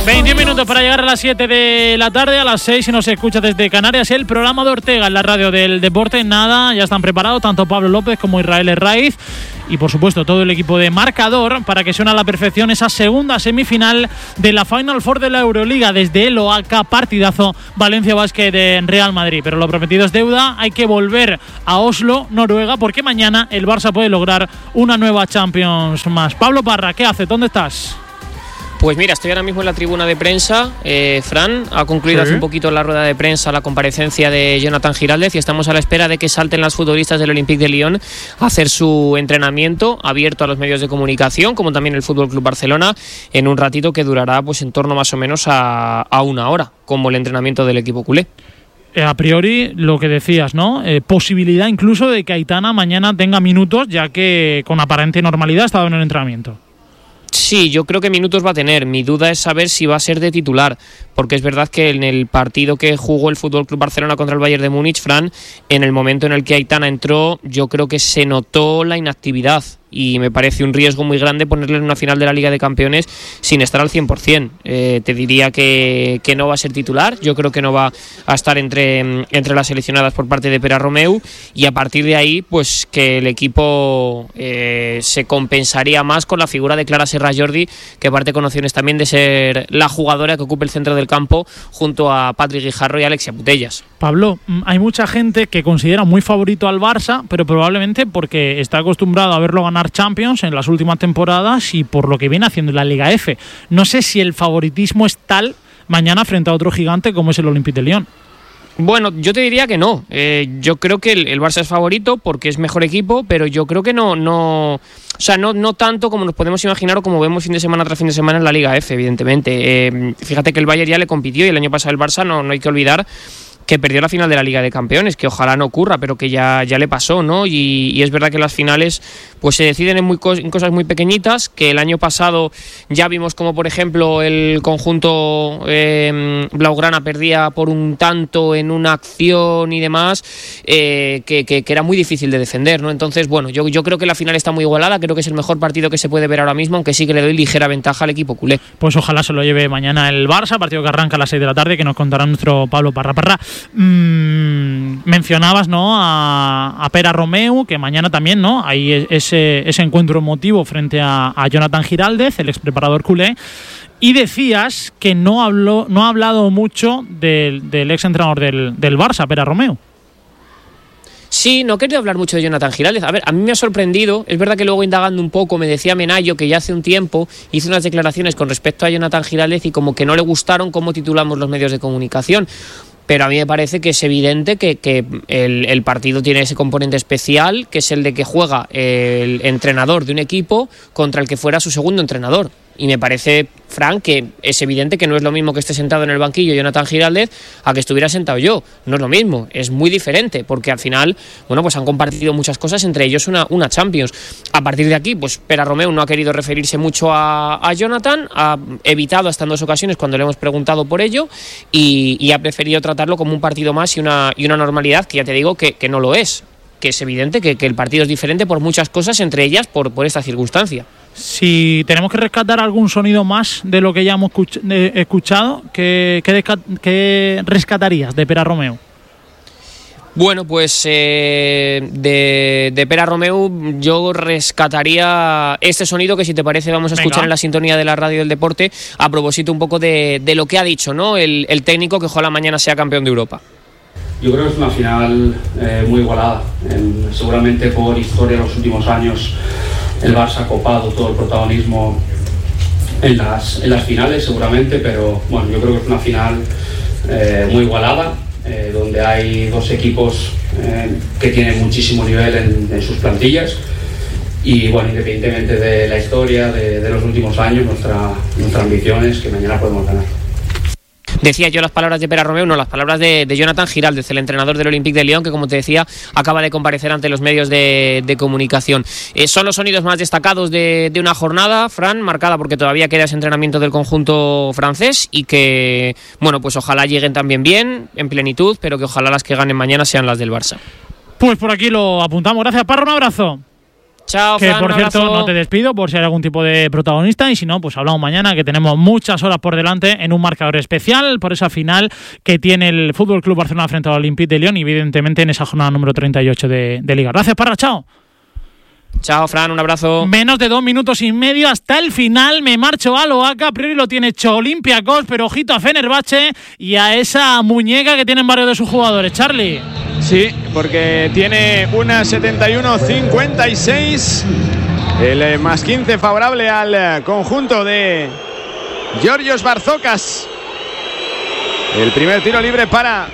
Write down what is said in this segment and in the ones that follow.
21 minutos para llegar a las 7 de la tarde, a las 6 si nos escucha desde Canarias, el programa de Ortega en la radio del deporte. Nada, ya están preparados tanto Pablo López como Israel Herraiz y por supuesto todo el equipo de Marcador para que suene a la perfección esa segunda semifinal de la Final Four de la Euroliga desde el OACA, partidazo Valencia Basket en Real Madrid. Pero lo prometido es deuda, hay que volver a Oslo, Noruega, porque mañana el Barça puede lograr una nueva Champions más. Pablo Parra, ¿qué haces? ¿Dónde estás? Pues mira, estoy ahora mismo en la tribuna de prensa. Fran, ha concluido hace un poquito la rueda de prensa la comparecencia de Jonathan Giraldez y estamos a la espera de que salten las futbolistas del Olympique de Lyon a hacer su entrenamiento abierto a los medios de comunicación, como también el FC Barcelona, en un ratito que durará pues en torno más o menos a una hora, como el entrenamiento del equipo culé. A priori, lo que decías, ¿no? Posibilidad incluso de que Aitana mañana tenga minutos, ya que con aparente normalidad ha estado en el entrenamiento. Sí, yo creo que minutos va a tener. Mi duda es saber si va a ser de titular, porque es verdad que en el partido que jugó el FC Barcelona contra el Bayern de Múnich, Fran, en el momento en el que Aitana entró, yo creo que se notó la inactividad y me parece un riesgo muy grande ponerle en una final de la Liga de Campeones sin estar al 100%. Te diría que no va a ser titular, yo creo que no va a estar entre las seleccionadas por parte de Pere Romeu, y a partir de ahí pues que el equipo se compensaría más con la figura de Clara Serra Jordi, que parte con opciones también de ser la jugadora que ocupe el centro del campo junto a Patrick Guijarro y Alexia Putellas. Pablo, hay mucha gente que considera muy favorito al Barça, pero probablemente porque está acostumbrado a verlo ganar Champions en las últimas temporadas y por lo que viene haciendo en la Liga F. No sé si el favoritismo es tal mañana frente a otro gigante como es el Olympique de Lyon. Bueno, yo te diría que no. Yo creo que el Barça es favorito porque es mejor equipo, pero yo creo que no tanto como nos podemos imaginar o como vemos fin de semana tras fin de semana en la Liga F, evidentemente. Fíjate que el Bayern ya le compitió y el año pasado el Barça no hay que olvidar que perdió la final de la Liga de Campeones, que ojalá no ocurra, pero que ya le pasó, ¿no? Y es verdad que las finales pues se deciden en cosas muy pequeñitas, que el año pasado ya vimos como, por ejemplo, el conjunto blaugrana perdía por un tanto en una acción y demás, que era muy difícil de defender, ¿no? Entonces, bueno, yo creo que la final está muy igualada, creo que es el mejor partido que se puede ver ahora mismo, aunque sí que le doy ligera ventaja al equipo culé. Pues ojalá se lo lleve mañana el Barça, partido que arranca a las 6 de la tarde, que nos contará nuestro Pablo Parra. Mencionabas, ¿no?, a Pere Romeu, que mañana también, ¿no?, hay ese encuentro emotivo frente a Jonathan Giraldez, el ex preparador culé, y decías que no ha hablado mucho del ex entrenador del Barça, Pere Romeu. Sí, no he querido hablar mucho de Jonathan Giraldez. A ver, a mí me ha sorprendido. Es verdad que luego indagando un poco me decía Menayo que ya hace un tiempo hizo unas declaraciones con respecto a Jonathan Giraldez y como que no le gustaron cómo titulamos los medios de comunicación. Pero a mí me parece que es evidente que el partido tiene ese componente especial, que es el de que juega el entrenador de un equipo contra el que fuera su segundo entrenador. Y me parece, Fran, que es evidente que no es lo mismo que esté sentado en el banquillo Jonathan Giraldez a que estuviera sentado yo. No es lo mismo, es muy diferente, porque al final, bueno, pues han compartido muchas cosas, entre ellos una Champions. A partir de aquí, pues Pere Romeu no ha querido referirse mucho a Jonathan, ha evitado hasta en 2 ocasiones cuando le hemos preguntado por ello, y ha preferido tratarlo como un partido más y una normalidad que ya te digo que no lo es. Que es evidente que el partido es diferente por muchas cosas, entre ellas por esta circunstancia. Si tenemos que rescatar algún sonido más de lo que ya hemos escuchado, ¿qué rescatarías de Pere Romeu? Bueno, pues de Pere Romeu yo rescataría este sonido que, si te parece, vamos a escuchar en la sintonía de la radio del deporte, a propósito un poco de lo que ha dicho, ¿no?, el técnico, que ojalá mañana sea campeón de Europa. Yo creo que es una final muy igualada. Seguramente por historia en los últimos años el Barça ha copado todo el protagonismo en las finales, seguramente, pero bueno, yo creo que es una final muy igualada, donde hay 2 equipos que tienen muchísimo nivel en sus plantillas. Y bueno, independientemente de la historia de los últimos años, nuestra ambición es que mañana podemos ganar. Decía yo las palabras de Pere Romeu, no, las palabras de Jonathan Giraldez, el entrenador del Olympique de Lyon, que, como te decía, acaba de comparecer ante los medios de comunicación. Son los sonidos más destacados de una jornada, Fran, marcada porque todavía queda ese entrenamiento del conjunto francés y que, bueno, pues ojalá lleguen también bien, en plenitud, pero que ojalá las que ganen mañana sean las del Barça. Pues por aquí lo apuntamos. Gracias, Parra, un abrazo. Chao, que Fran, por un cierto abrazo. no te despido por si hay algún tipo de protagonista, y si no, pues hablamos mañana, que tenemos muchas horas por delante en un marcador especial por esa final que tiene el Fútbol Club Barcelona frente al Olympique de Lyon, y evidentemente en esa jornada número 38 de Liga. Gracias, Parra, chao. Chao, Fran, un abrazo. Menos de 2 minutos y medio hasta el final. Me marcho a Loaca. A priori lo tiene hecho Olympiacos, pero ojito a Fenerbahce y a esa muñeca que tienen varios de sus jugadores. Charlie. Sí, porque tiene una 71-56. El más 15 favorable al conjunto de Georgios Barzocas. El primer tiro libre para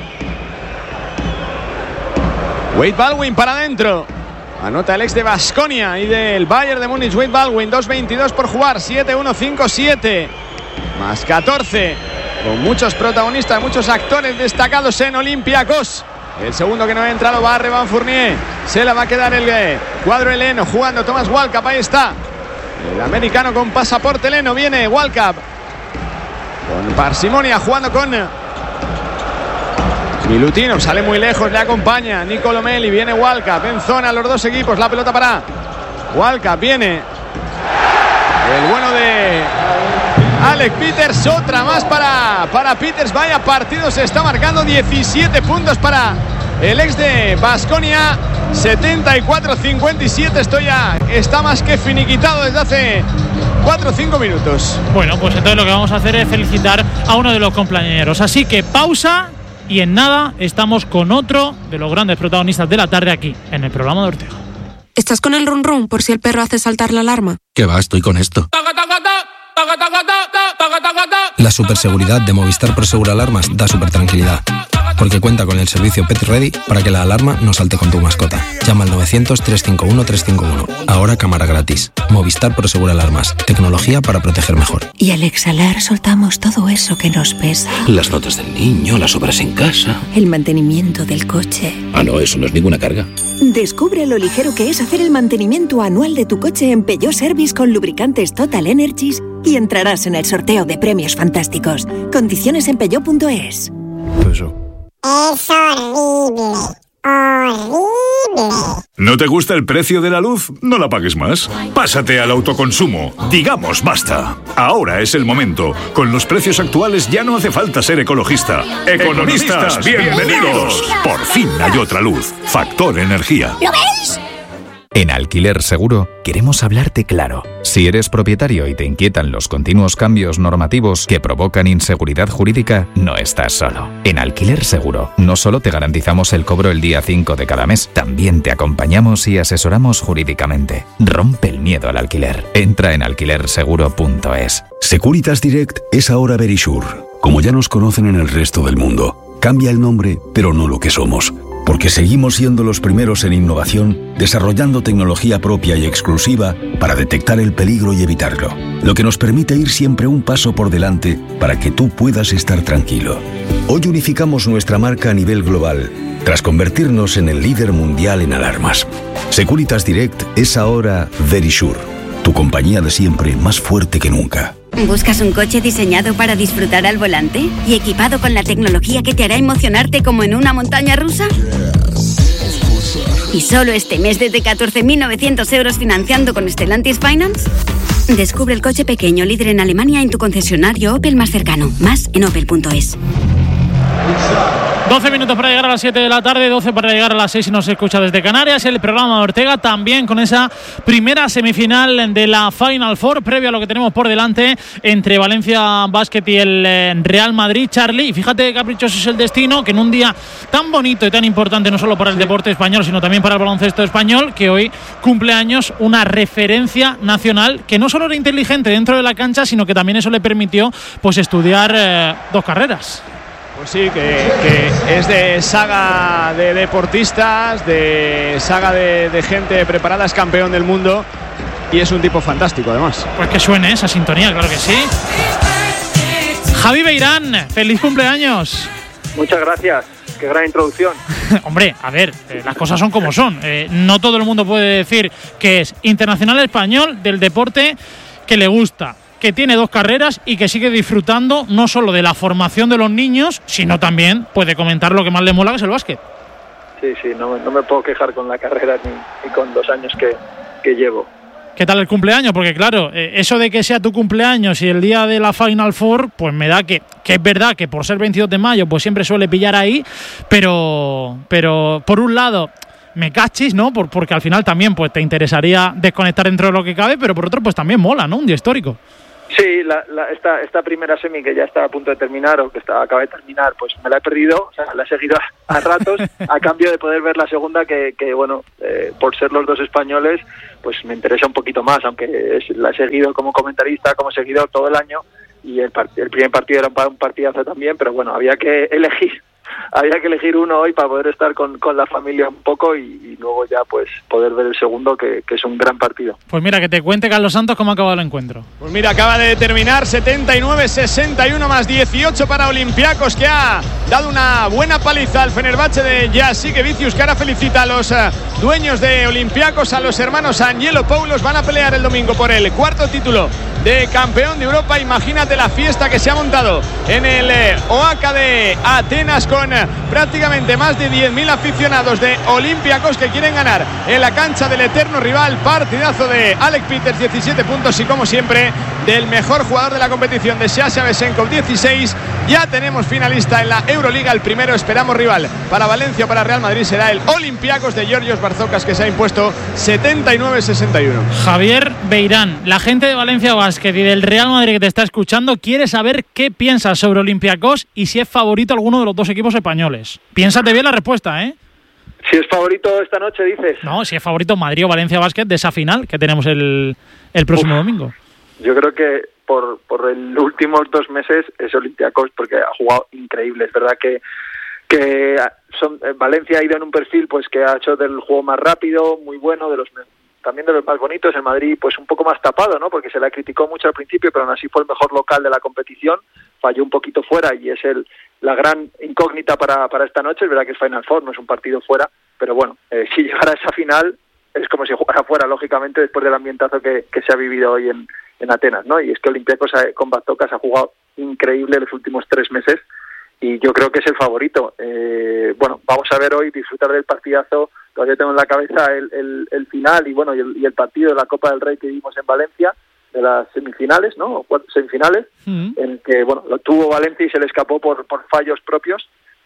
Wade Baldwin, para adentro. Anota el ex de Baskonia y del Bayern de Múnich, Wade Baldwin. 2.22 por jugar, 7-1-5-7. Más 14. Con muchos protagonistas, muchos actores destacados en Olympiacos. El segundo que no ha entrado va a Revan Fournier. Se la va a quedar el cuadro heleno jugando Thomas Walkup. Ahí está. El americano con pasaporte heleno. Viene Walkup con parsimonia jugando con Milutinov. Sale muy lejos, le acompaña Nico Lomeli. Viene Walkup en zona, los dos equipos. La pelota para Walkup. Viene el bueno de Alec Peters. Otra más para Peters. Vaya partido se está marcando. 17 puntos para el ex de Baskonia. 74-57. Esto ya está más que finiquitado desde hace 4 o 5 minutos. Bueno, pues entonces lo que vamos a hacer es felicitar a uno de los compañeros. Así que pausa, y en nada estamos con otro de los grandes protagonistas de la tarde aquí en el programa de Ortega. ¿Estás con el run run por si el perro hace saltar la alarma? ¿Qué va? Estoy con esto. La superseguridad de Movistar Prosegur Alarmas da super tranquilidad, porque cuenta con el servicio Pet Ready para que la alarma no salte con tu mascota. Llama al 900-351-351. Ahora cámara gratis. Movistar Prosegur Alarmas. Tecnología para proteger mejor. Y al exhalar soltamos todo eso que nos pesa. Las notas del niño, las obras en casa. El mantenimiento del coche. Ah, no, eso no es ninguna carga. Descubre lo ligero que es hacer el mantenimiento anual de tu coche en Peugeot Service con lubricantes Total Energies y entrarás en el sorteo de premios fantásticos. Condiciones en peugeot.es. Es horrible. Horrible. ¿No te gusta el precio de la luz? No la pagues más. Pásate al autoconsumo. Digamos basta. Ahora es el momento. Con los precios actuales ya no hace falta ser ecologista. Economistas, bienvenidos. Por fin hay otra luz. Factor Energía. ¿Lo veis? En Alquiler Seguro queremos hablarte claro. Si eres propietario y te inquietan los continuos cambios normativos que provocan inseguridad jurídica, no estás solo. En Alquiler Seguro no solo te garantizamos el cobro el día 5 de cada mes, también te acompañamos y asesoramos jurídicamente. Rompe el miedo al alquiler. Entra en alquilerseguro.es. Securitas Direct es ahora Verisure. Como ya nos conocen en el resto del mundo, cambia el nombre, pero no lo que somos. Porque seguimos siendo los primeros en innovación, desarrollando tecnología propia y exclusiva para detectar el peligro y evitarlo. Lo que nos permite ir siempre un paso por delante para que tú puedas estar tranquilo. Hoy unificamos nuestra marca a nivel global, tras convertirnos en el líder mundial en alarmas. Securitas Direct es ahora Verisure, tu compañía de siempre más fuerte que nunca. ¿Buscas un coche diseñado para disfrutar al volante y equipado con la tecnología que te hará emocionarte como en una montaña rusa? ¿Y solo este mes desde 14.900 euros financiando con Stellantis Finance? Descubre el coche pequeño líder en Alemania en tu concesionario Opel más cercano. Más en opel.es. 12 minutos para llegar a las 7 de la tarde, 12 para llegar a las 6 si nos escucha desde Canarias. El programa de Ortega también con esa primera semifinal de la Final Four, previo a lo que tenemos por delante entre Valencia Basket y el Real Madrid. Charlie, y fíjate qué caprichoso es el destino, que en un día tan bonito y tan importante no solo para el deporte español, sino también para el baloncesto español, que hoy cumple años una referencia nacional que no solo era inteligente dentro de la cancha, sino que también eso le permitió pues estudiar 2 carreras. Pues sí, que es de saga de deportistas, de saga de gente preparada, es campeón del mundo y es un tipo fantástico además. Pues que suene esa sintonía, claro que sí. Javi Beirán, feliz cumpleaños. Muchas gracias, qué gran introducción. Hombre, a ver, las cosas son como son. No todo el mundo puede decir que es internacional español del deporte que le gusta, que tiene 2 carreras y que sigue disfrutando no solo de la formación de los niños, sino también puede comentar lo que más le mola, que es el básquet. Sí, no me puedo quejar con la carrera ni con 2 años que llevo. ¿Qué tal el cumpleaños? Porque claro, eso de que sea tu cumpleaños y el día de la Final Four, pues me da que es verdad que por ser 22 de mayo, pues siempre suele pillar ahí, pero por un lado me cachis, ¿no? Porque al final también pues te interesaría desconectar dentro de lo que cabe, pero por otro pues también mola, ¿no? Un día histórico. Sí, esta primera semi que ya está a punto de terminar o que acaba de terminar, pues me la he perdido, o sea, la he seguido a ratos a cambio de poder ver la segunda que bueno, por ser los dos españoles, pues me interesa un poquito más, aunque la he seguido como comentarista, como seguidor todo el año, y el primer partido era un partidazo también, pero bueno, había que elegir uno hoy para poder estar con la familia un poco y luego ya pues poder ver el segundo, que es un gran partido. Pues mira, que te cuente Carlos Santos cómo ha acabado el encuentro. Pues mira, acaba de terminar 79-61 más 18 para Olympiacos, que ha dado una buena paliza al Fenerbahce de Jasikevičius, que ahora felicita a los dueños de Olympiacos, a los hermanos Angelopoulos. Van a pelear el domingo por el cuarto título de campeón de Europa. Imagínate la fiesta que se ha montado en el Oaca de Atenas, con prácticamente más de 10.000 aficionados de Olympiacos que quieren ganar en la cancha del eterno rival. Partidazo de Alec Peters, 17 puntos, y como siempre del mejor jugador de la competición, de Sasha Vesenkov, 16. Ya tenemos finalista en la Euroliga, el primero esperamos rival para Valencia o para Real Madrid será el Olympiacos de Georgios Barzocas, que se ha impuesto 79-61. Javier Beirán, la gente de Valencia Basket y del Real Madrid que te está escuchando quiere saber qué piensas sobre Olympiacos y si es favorito alguno de los dos equipos españoles. Piénsate bien la respuesta, ¿eh? Si es favorito esta noche, dices. No, si es favorito Madrid o Valencia Basket de esa final que tenemos el próximo domingo. Yo creo que por los últimos 2 meses es Olympiacos, porque ha jugado increíble. Es verdad que Valencia ha ido en un perfil pues que ha hecho del juego más rápido, muy bueno, también de los más bonitos. El Madrid pues un poco más tapado, ¿no? Porque se la criticó mucho al principio, pero aún así fue el mejor local de la competición. Falló un poquito fuera y es la gran incógnita para esta noche. Es verdad que es Final Four, no es un partido fuera, pero bueno, si llegara a esa final es como si jugara fuera, lógicamente, después del ambientazo que se ha vivido hoy en Atenas, ¿no? Y es que Olympiacos con Barzocas ha jugado increíble los últimos 3 meses y yo creo que es el favorito. Bueno, vamos a ver hoy, disfrutar del partidazo. Todavía tengo en la cabeza el final y el partido de la Copa del Rey que vimos en Valencia, de las semifinales, ¿no? O 4 semifinales, en el que, bueno, lo tuvo Valencia y se le escapó por fallos propios,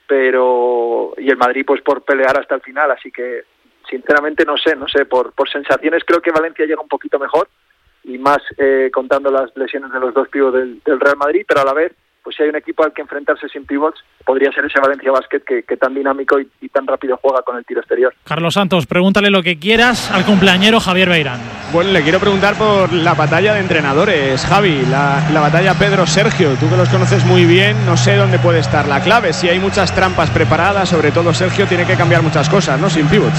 y el Madrid pues por pelear hasta el final. Así que sinceramente no sé, por sensaciones creo que Valencia llega un poquito mejor, y más contando las lesiones de los dos pivots del Real Madrid, pero a la vez pues si hay un equipo al que enfrentarse sin pivots, podría ser ese Valencia Basket que tan dinámico y tan rápido juega con el tiro exterior. Carlos Santos, pregúntale lo que quieras al cumpleañero Javier Beirán. Bueno, le quiero preguntar por la batalla de entrenadores, Javi, la batalla Pedro-Sergio. Tú que los conoces muy bien, no sé dónde puede estar la clave. Si hay muchas trampas preparadas, sobre todo Sergio tiene que cambiar muchas cosas, ¿no? Sin pivots.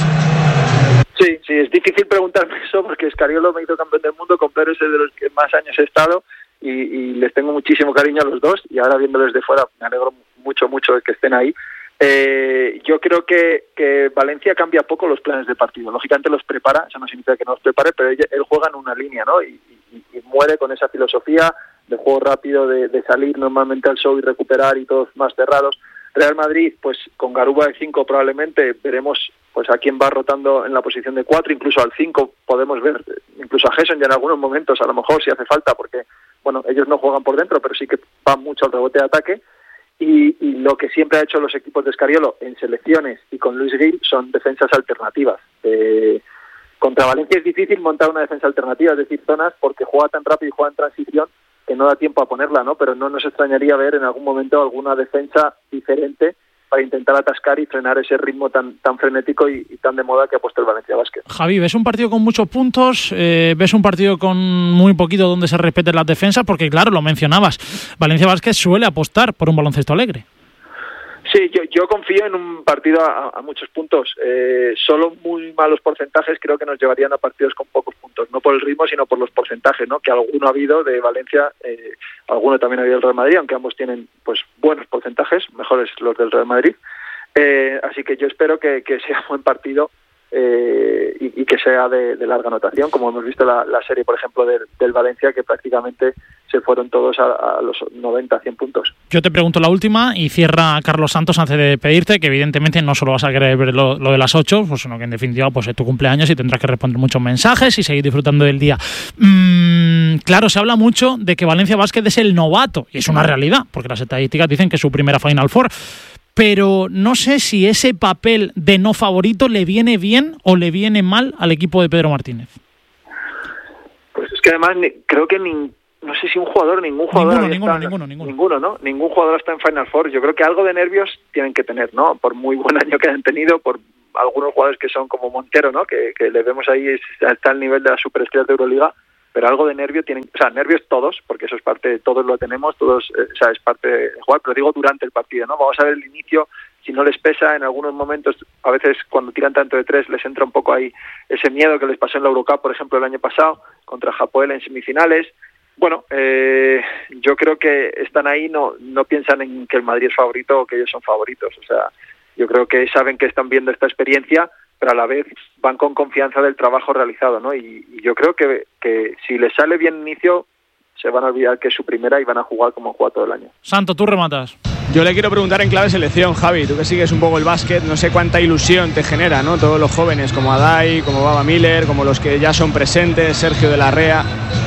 Sí, es difícil preguntarme eso, porque Scariolo me hizo campeón del mundo, con Pedro es de los que más años he estado, y les tengo muchísimo cariño a los dos, y ahora viéndoles de fuera me alegro mucho de que estén ahí. Yo creo que Valencia cambia poco los planes de partido. Lógicamente los prepara, eso no significa que no los prepare, pero él juega en una línea, ¿no? Y muere con esa filosofía de juego rápido, de salir normalmente al show y recuperar, y todos más cerrados. Real Madrid, pues con Garuba de 5 probablemente veremos pues a quién va rotando en la posición de 4, incluso al 5 podemos ver incluso a Gerson ya en algunos momentos, a lo mejor si hace falta, porque bueno, ellos no juegan por dentro, pero sí que van mucho al rebote de ataque, y lo que siempre ha hecho los equipos de Scariolo en selecciones y con Luis Gil son defensas alternativas. Contra Valencia es difícil montar una defensa alternativa, es decir, zonas, porque juega tan rápido y juega en transición que no da tiempo a ponerla, ¿no? Pero no nos extrañaría ver en algún momento alguna defensa diferente para intentar atascar y frenar ese ritmo tan frenético y tan de moda que ha puesto el Valencia Basket. Javi, ¿ves un partido con muchos puntos? ¿Ves un partido con muy poquito donde se respeten las defensas? Porque claro, lo mencionabas, Valencia Basket suele apostar por un baloncesto alegre. Sí, yo confío en un partido a muchos puntos. Solo muy malos porcentajes creo que nos llevarían a partidos con pocos puntos, no por el ritmo, sino por los porcentajes, ¿no? Que alguno ha habido de Valencia, alguno también ha habido del Real Madrid, aunque ambos tienen pues buenos porcentajes, mejores los del Real Madrid. Así que yo espero que sea un buen partido, y que sea de larga anotación, como hemos visto la serie, por ejemplo, del Valencia, que prácticamente se fueron todos a los 90, 100 puntos. Yo te pregunto la última y cierra Carlos Santos antes de pedirte, que evidentemente no solo vas a querer ver lo de las 8, pues, sino que en definitiva pues es tu cumpleaños y tendrás que responder muchos mensajes y seguir disfrutando del día. Claro, se habla mucho de que Valencia Basket es el novato, y es una realidad, porque las estadísticas dicen que es su primera Final Four. Pero no sé si ese papel de no favorito le viene bien o le viene mal al equipo de Pedro Martínez. Pues es que además creo que no sé si ningún jugador Ninguno, ¿no? Ningún jugador está en Final Four. Yo creo que algo de nervios tienen que tener, ¿no? Por muy buen año que hayan tenido, por algunos jugadores que son como Montero, ¿no? Que le vemos ahí, está al nivel de las superestrellas de Euroliga, pero algo de nervio tienen, o sea, nervios todos, porque eso es parte, todos lo tenemos, todos, o sea, es parte de jugar, pero digo durante el partido, ¿no? Vamos a ver el inicio, si no les pesa, en algunos momentos, a veces cuando tiran tanto de tres, les entra un poco ahí ese miedo que les pasó en la Eurocup, por ejemplo, el año pasado, contra Hapoel en semifinales. Bueno, yo creo que están ahí, no piensan en que el Madrid es favorito o que ellos son favoritos, o sea, yo creo que saben que están viendo esta experiencia, pero a la vez van con confianza del trabajo realizado, ¿no? Y yo creo que si les sale bien inicio, se van a olvidar que es su primera y van a jugar como han jugado todo el año. Santo, tú rematas. Yo le quiero preguntar en clave selección, Javi, tú que sigues un poco el básquet, no sé cuánta ilusión te genera, ¿no? Todos los jóvenes como Adai, como Baba Miller, como los que ya son presentes, Sergio de la Rea,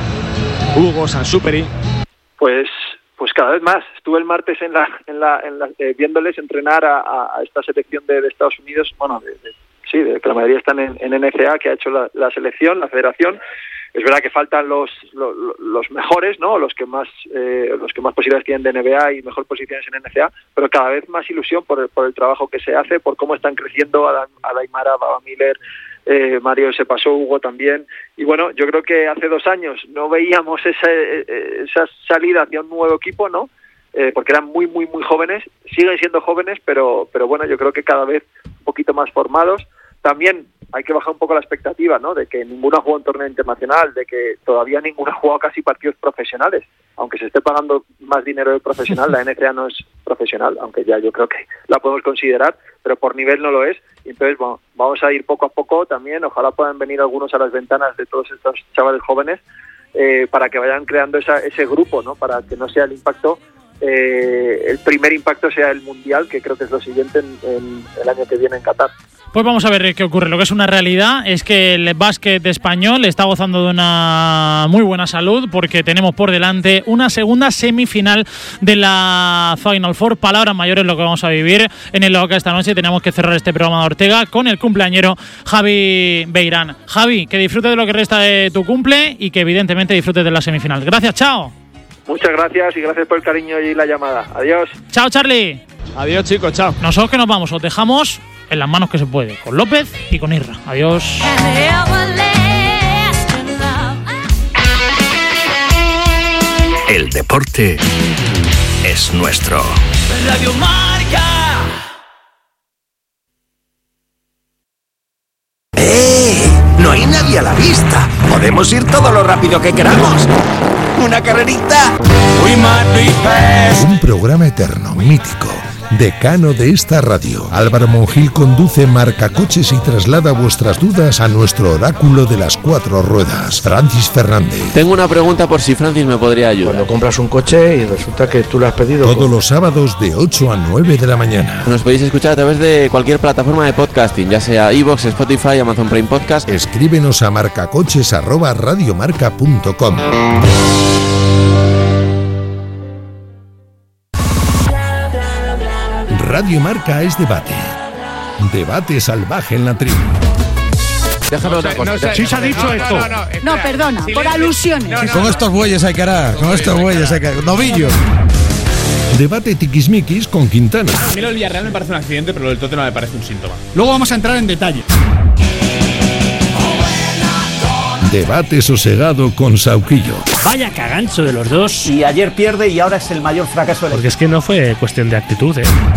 Hugo Sansuperi. Pues cada vez más. Estuve el martes viéndoles entrenar a esta selección de Estados Unidos, bueno, de que la mayoría están en NCAA, que ha hecho la selección, la federación. Es verdad que faltan los mejores, ¿no? Los que más posibilidades tienen de NBA y mejor posiciones en NCAA, pero cada vez más ilusión por el trabajo que se hace, por cómo están creciendo Adaimara, Baba Miller, Mario se pasó, Hugo también. Y bueno, yo creo que hace 2 años no veíamos esa salida hacia un nuevo equipo, ¿no? Porque eran muy, muy, muy jóvenes, siguen siendo jóvenes, pero bueno, yo creo que cada vez un poquito más formados. También hay que bajar un poco la expectativa, ¿no? De que ninguno ha jugado en torneo internacional, de que todavía ninguno ha jugado casi partidos profesionales, aunque se esté pagando más dinero de profesional, la NCAA no es profesional, aunque ya yo creo que la podemos considerar, pero por nivel no lo es. Y entonces, bueno, vamos a ir poco a poco también, ojalá puedan venir algunos a las ventanas de todos estos chavales jóvenes, para que vayan creando ese grupo, ¿no? Para que no sea el impacto, el primer impacto sea el mundial, que creo que es lo siguiente en el año que viene en Qatar. Pues vamos a ver qué ocurre. Lo que es una realidad es que el básquet español está gozando de una muy buena salud, porque tenemos por delante una segunda semifinal de la Final Four. Palabras mayores lo que vamos a vivir en el Loca esta noche. Tenemos que cerrar este programa de Ortega con el cumpleañero Javi Beirán. Javi, que disfrutes de lo que resta de tu cumple y que evidentemente disfrutes de la semifinal. Gracias, chao. Muchas gracias y gracias por el cariño y la llamada. Adiós. Chao, Charlie. Adiós, chicos, chao. Nosotros que nos vamos, os dejamos en las manos que se puede, con López y con Irra. Adiós. El deporte es nuestro. Radio Marca. No hay nadie a la vista. Podemos ir todo lo rápido que queramos. ¿Una carrerita? Un programa eterno, mítico, decano de esta radio. Álvaro Monjil conduce Marcacoches y traslada vuestras dudas a nuestro oráculo de las 4 ruedas, Francis Fernández. Tengo una pregunta por si Francis me podría ayudar. Cuando compras un coche y resulta que tú lo has pedido... Todos los sábados de 8 a 9 de la mañana. Nos podéis escuchar a través de cualquier plataforma de podcasting, ya sea iVoox, Spotify, Amazon Prime Podcast. Escríbenos a marcacoches@radiomarca.com. Radio Marca es debate. Debate salvaje en la tribu. Déjame otra cosa. Sí se ha dicho esto. No, perdona, por alusiones. Con estos bueyes hay que arar. Con estos bueyes hay que arar. Novillo. Debate tiquismiquis con Quintana. A mí lo del Villarreal me parece un accidente, pero lo del Tottenham me parece un síntoma. Luego vamos a entrar en detalle. Debate sosegado con Sauquillo. Vaya cagancho de los dos. Y ayer pierde y ahora es el mayor fracaso del equipo. Porque es que no fue cuestión de actitud,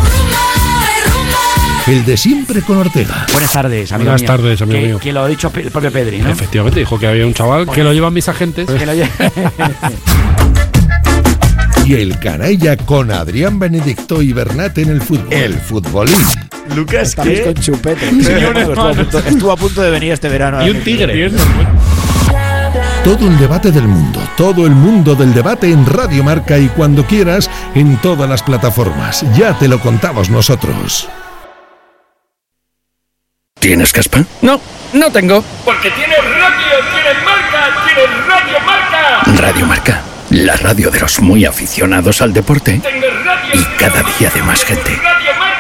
El de siempre con Ortega. Buenas tardes, amigo mío. Buenas tardes, amigo mío. Que lo ha dicho el propio Pedri, ¿no? Efectivamente, dijo que había un chaval que lo llevan mis agentes. Que lo Y el Canalla con Adrián Benedicto y Bernat en el fútbol. El futbolín. Lucas, estamos con chupete. Estuvo a punto de venir este verano. Y un tigre. Todo el debate del mundo, todo el mundo del debate en Radio Marca y cuando quieras en todas las plataformas. Ya te lo contamos nosotros. ¿Tienes caspa? No, no tengo. Porque tienes radio, tienes marca, tienes Radio Marca. Radio Marca, la radio de los muy aficionados al deporte Tienes radio, y cada día de más gente. Radio Marca.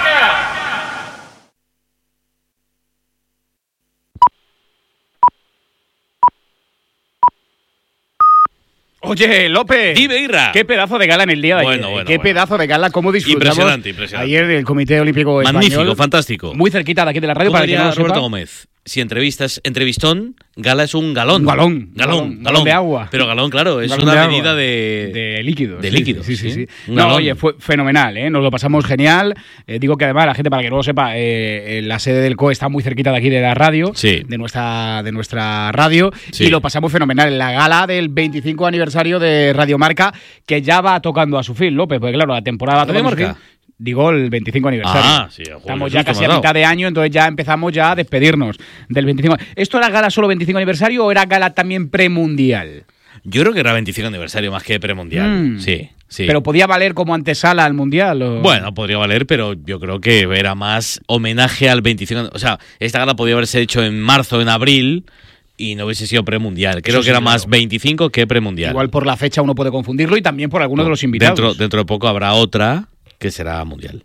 Oye, López. Dime, Irra. Qué pedazo de gala en el día de ayer. Qué pedazo de gala, cómo disfrutamos. Impresionante. Ayer el Comité Olímpico Magnífico, Español. fantástico. Muy cerquita de aquí de la radio. ¿Cómo Para que no lo Roberto sepa. Gómez? Si entrevistón, gala es un galón. Un galón de agua. Pero galón, claro, es galón una de medida agua. de líquidos. De líquidos. Sí. Un No, galón. oye, fue fenomenal, ¿eh? Nos lo pasamos genial. Digo que además la gente, para que no lo sepa, la sede del COE está muy cerquita de aquí de la radio, de nuestra radio, y lo pasamos fenomenal en la gala del 25 aniversario de Radio Marca, que ya va tocando a su fin, López, porque claro, la temporada va tocando a su fin. Digo, el 25 aniversario. Estamos ya casi a mitad de año, entonces ya empezamos ya a despedirnos del 25. ¿Esto era gala solo 25 aniversario o era gala también premundial? Yo creo que era 25 aniversario más que premundial. Sí. ¿Pero podía valer como antesala al mundial? ¿O? Bueno, podría valer, pero yo creo que era más homenaje al 25. O sea, esta gala podía haberse hecho en marzo, en abril, y no hubiese sido premundial. Creo que era más 25 que premundial. Igual por la fecha uno puede confundirlo y también por algunos de los invitados. Dentro de poco habrá otra que será mundial.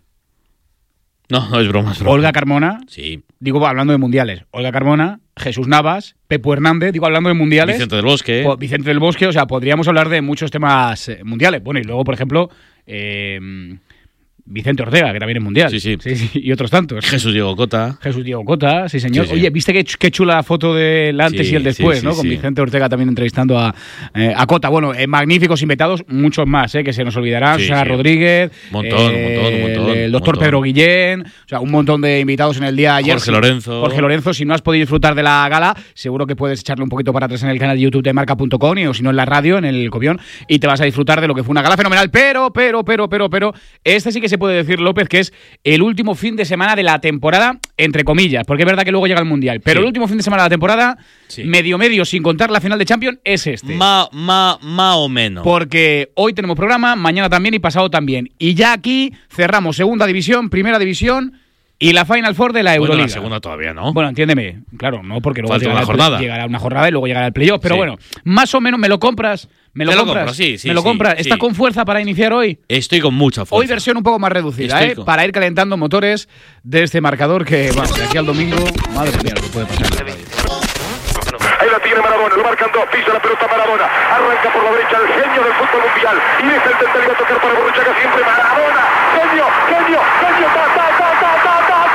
No, es broma, Olga Carmona. Sí. Digo, hablando de mundiales. Olga Carmona, Jesús Navas, Pepu Hernández, digo, hablando de mundiales. Vicente del Bosque. O sea, podríamos hablar de muchos temas mundiales. Bueno, y luego, por ejemplo, Vicente Ortega, que también es mundial. Sí, y otros tantos. Jesús Diego Cota, sí, señor. Sí. Oye, ¿viste qué chula la foto del antes y el después, ¿no? Con Vicente Ortega también entrevistando a Cota. Bueno, magníficos invitados, muchos más, que se nos olvidarán. Sara Rodríguez, un montón. El doctor Pedro Guillén, o sea, un montón de invitados en el día de ayer. Jorge Lorenzo, si no has podido disfrutar de la gala, seguro que puedes echarle un poquito para atrás en el canal de YouTube de marca.com o si no en la radio, en el Cobión, y te vas a disfrutar de lo que fue una gala fenomenal. Pero, este sí que se puede decir, López, que es el último fin de semana de la temporada, entre comillas, porque es verdad que luego llega el Mundial, pero el último fin de semana de la temporada, medio, sin contar la final de Champions, es este. Más o menos. Porque hoy tenemos programa, mañana también y pasado también. Y ya aquí cerramos segunda división, primera división y la Final Four de la Euroliga. Bueno, la segunda todavía, ¿no? Bueno, entiéndeme. Claro, no, porque luego llegará una jornada y luego llegará el playoff. Pero bueno, más o menos me lo compras. ¿Me lo compras? Sí. ¿Está con fuerza para iniciar hoy? Estoy con mucha fuerza. Hoy versión un poco más reducida, para ir calentando motores de este marcador que, bueno, de aquí al domingo, madre mía, lo que puede pasar. Ahí la tiene Maradona, lo marcan dos, pisa la pelota Maradona, arranca por la derecha el genio del fútbol mundial, y es el tentativo a tocar para Borruchaga siempre Maradona, genio,